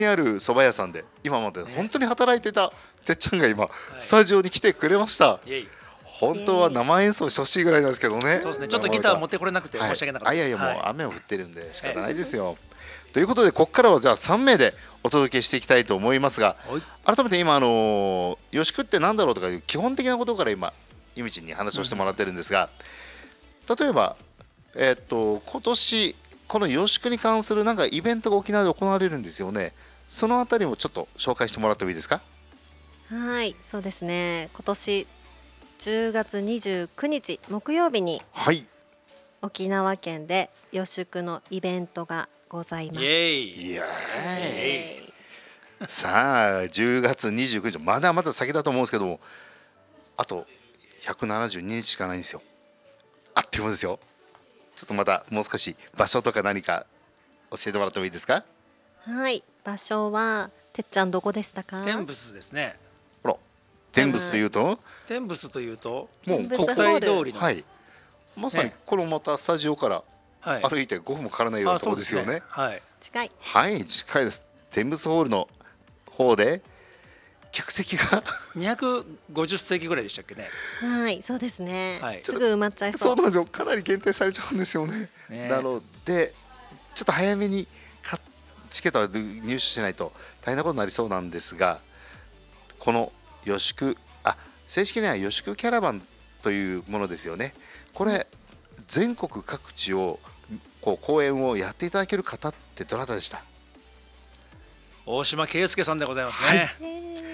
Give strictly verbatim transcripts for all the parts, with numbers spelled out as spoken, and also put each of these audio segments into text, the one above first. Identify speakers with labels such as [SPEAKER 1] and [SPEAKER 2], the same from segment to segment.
[SPEAKER 1] にある蕎麦屋さんで今まで本当に働いてたてっちゃんが今スタジオに来てくれました。本当は生演奏してほしいぐらいなんですけどね。
[SPEAKER 2] そうですね、ちょっとギター持ってこれなくて申し訳なかったです。
[SPEAKER 1] いやいや、もう雨も降ってるんで仕方ないですよ。ということでここからはじゃあさんめいでお届けしていきたいと思いますが、改めて今あのよしくってなんだろうとかいう基本的なことから今ゆみちんに話をしてもらってるんですが、例えばえっと今年このよしくに関するなんかイベントが沖縄で行われるんですよね。そのあたりもちょっと紹介してもらってもいいですか。
[SPEAKER 3] はい、そうですね。今年じゅうがつにじゅうくにち木曜日に、
[SPEAKER 1] はい、
[SPEAKER 3] 沖縄県でよしくのイベントがございます。
[SPEAKER 1] イエーイ。さあじゅうがつにじゅうくにち、まだまだ先だと思うんですけども、あとひゃくななじゅうににちしかないんですよ。あっという間ですよ。ちょっとまたもう少し場所とか何か教えてもらってもいいですか。
[SPEAKER 3] はい、場所はてっちゃんどこでしたか。
[SPEAKER 2] 天仏ですね。
[SPEAKER 1] ほら、天仏というと、
[SPEAKER 2] 天仏というと
[SPEAKER 1] もう
[SPEAKER 2] 国際通りの、
[SPEAKER 1] はい、まさにこのまたスタジオから歩いてごふんもかからないようなところですよね。
[SPEAKER 2] はい、
[SPEAKER 3] 近い。
[SPEAKER 1] はい、近いです。天仏ホールの方で客席が
[SPEAKER 2] にひゃくごじゅっせいきぐらいでしたっけね。
[SPEAKER 3] はい、そうですね。
[SPEAKER 2] はい、
[SPEAKER 3] すぐ埋まっちゃいそう。
[SPEAKER 1] そうなんですよ。かなり限定されちゃうんですよね。
[SPEAKER 2] ね、
[SPEAKER 1] なのでちょっと早めにチケットは入手しないと大変なことになりそうなんですが、このよしく、あ、正式にはよしくキャラバンというものですよね。これ全国各地をこう公演をやっていただける方ってどなたでした。
[SPEAKER 2] 大島圭介さんでございますね。
[SPEAKER 1] はい、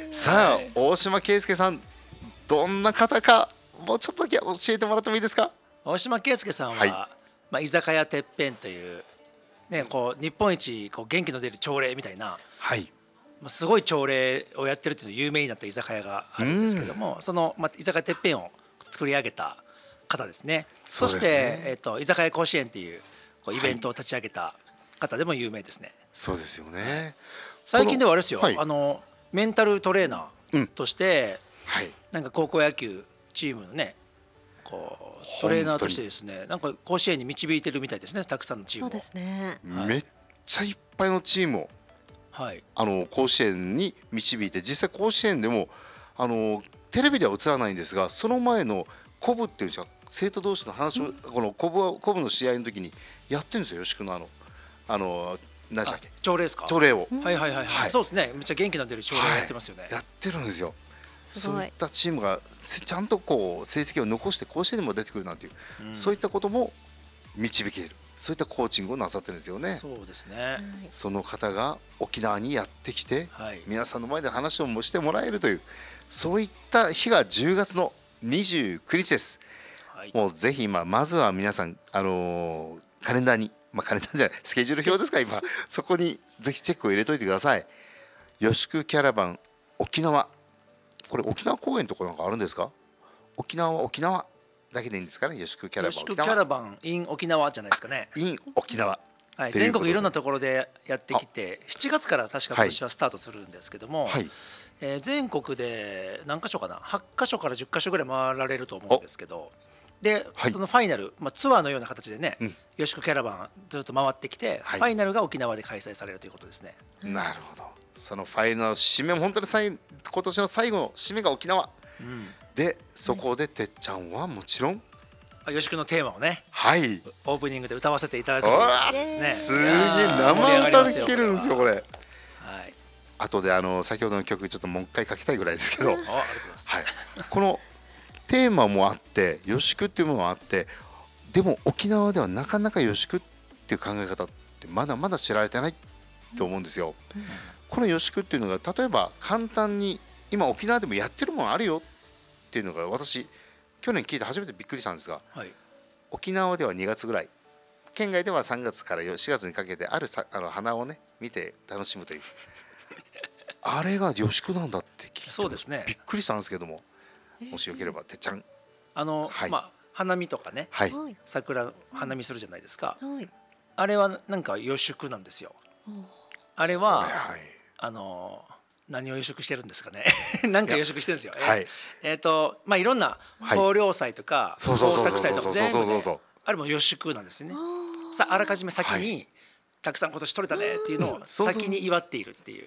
[SPEAKER 1] さあ、はい、大島圭介さんどんな方かもうちょっとだけ教えてもらってもいいですか。
[SPEAKER 2] 大島圭介さんは、はい、まあ、居酒屋てっぺんというね、こう日本一こう元気の出る朝礼みたいな、
[SPEAKER 1] はい、
[SPEAKER 2] まあ、すごい朝礼をやってるっていうの有名になった居酒屋があるんですけども、その、まあ、居酒屋てっぺんを作り上げた方ですね。そして、えっと、居酒屋甲子園っていうこうイベントを立ち上げた方でも有名ですね。
[SPEAKER 1] そうですよね。
[SPEAKER 2] 最近ではあれですよ、
[SPEAKER 1] はい、
[SPEAKER 2] あのメンタルトレーナーとして、
[SPEAKER 1] うん、はい、
[SPEAKER 2] なんか高校野球チームのねこうトレーナーとしてですね、なんか甲子園に導いてるみたいですね、たくさんのチームを。
[SPEAKER 3] そうですね、
[SPEAKER 1] はい、めっちゃいっぱいのチームを、はい、あの甲子園に導いて、実際甲子園でもあのテレビでは映らないんですが、その前のコブっていうんですか、生徒同士の話を、うん、このコブコブの試合の時にやってるんですよ、よしくのあのあの何でしたっけ、
[SPEAKER 2] 朝礼ですか。
[SPEAKER 1] 朝礼を、
[SPEAKER 2] はいはいはいはい、そうですね、めっちゃ元気の出る朝礼やってますよね、
[SPEAKER 1] はい、やってるんですよ。
[SPEAKER 3] すごい。
[SPEAKER 1] そういったチームがちゃんとこう成績を残して甲子園にも出てくるなんていう、うん、そういったことも導ける、そういったコーチングをなさってるんですよね。
[SPEAKER 2] そうですね。
[SPEAKER 1] その方が沖縄にやってきて、はい、皆さんの前で話をもしてもらえるという、そういった日がじゅうがつのにじゅうくにちです。はい、もうぜひ今まずは皆さん、あのー、カレンダーに、まあ、カレンダーじゃないスケジュール表ですか今そこにぜひチェックを入れといてください。よしくキャラバン沖縄、これ沖縄公演とかなんかあるんですか。沖縄は沖縄だけでいいんですかね。よしくキャラバン沖縄、よしくキ
[SPEAKER 2] ャラバン in 沖縄じゃないですかね。
[SPEAKER 1] in 沖縄、
[SPEAKER 2] はい、全国いろんなところでやってきて、しちがつから確か今年はスタートするんですけども、はい、えー、全国で何箇所かな、はちかしょからじゅっかしょぐらい回られると思うんですけど、で、はい、そのファイナル、まあ、ツアーのような形でね、うん、よしくキャラバンずっと回ってきて、はい、ファイナルが沖縄で開催されるということですね。
[SPEAKER 1] なるほど。そのファイナルの締めも本当に最今年の最後の締めが沖縄、うん、でそこでてっちゃんはもちろん
[SPEAKER 2] よしくのテーマをね、
[SPEAKER 1] はい、
[SPEAKER 2] オープニングで歌わせていただくということですね。
[SPEAKER 1] すげえ生歌で聴けるんですよこれ。はい、後であの先ほどの曲ちょっともう一回かけたいぐらいですけど、ありがとうございます、はい、このテーマもあってよしくっていうものがあって、でも沖縄ではなかなかよしくっていう考え方ってまだまだ知られてないと思うんですよ。うん、このよしくっていうのが例えば簡単に今沖縄でもやってるものあるよっていうのが私去年聞いて初めてびっくりしたんですが、はい、沖縄ではにがつぐらい、県外ではさんがつからしがつにかけてあるさあの花をね見て楽しむというあれがよしくなんだって聞いて、そうですね、びっくりしたんですけども、もしよければてっちゃん、
[SPEAKER 2] あの、はい、まあ花見とかね、はい、桜花見するじゃないですか、はい、あれはなんかよしくなんですよ。あれは、はいはい、あの何を予食してるんですかねなんか予食してるんですよ。はい、えっとまあいろんな豊漁祭とか豊作祭とか全部ね、あれも予食なんですね。さああらかじめ先にたくさん今年取れたねっていうのを先に祝っているっていう